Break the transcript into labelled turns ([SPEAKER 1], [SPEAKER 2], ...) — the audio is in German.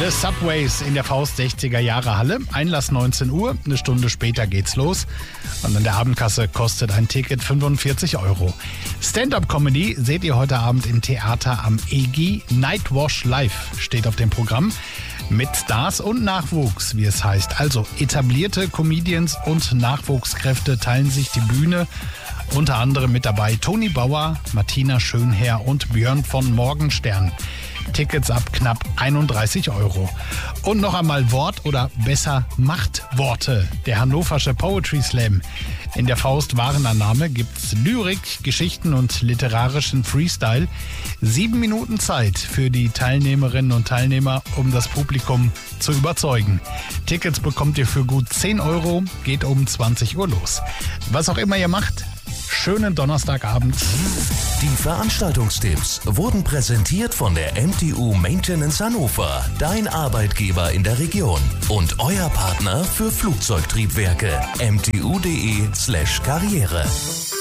[SPEAKER 1] The Subways in der Faust 60er Jahre Halle. Einlass 19 Uhr, eine Stunde später geht's los. Und an der Abendkasse kostet ein Ticket 45 €. Stand-up-Comedy seht ihr heute Abend im Theater am EGI. Nightwash Live steht auf dem Programm. Mit Stars und Nachwuchs, wie es heißt. Also etablierte Comedians und Nachwuchskräfte teilen sich die Bühne. Unter anderem mit dabei Toni Bauer, Martina Schönherr und Björn von Morgenstern. Tickets ab knapp 31 €. Und noch einmal Wort oder besser Machtworte. Der Hannoversche Poetry Slam. In der Faust-Warenannahme gibt's Lyrik, Geschichten und literarischen Freestyle. 7 Minuten Zeit für die Teilnehmerinnen und Teilnehmer, um das Publikum zu überzeugen. Tickets bekommt ihr für gut 10 €, geht um 20 Uhr los. Was auch immer ihr macht, schönen Donnerstagabend.
[SPEAKER 2] Die Veranstaltungstipps wurden präsentiert von der MTU Maintenance Hannover, dein Arbeitgeber in der Region und euer Partner für Flugzeugtriebwerke. mtu.de/karriere.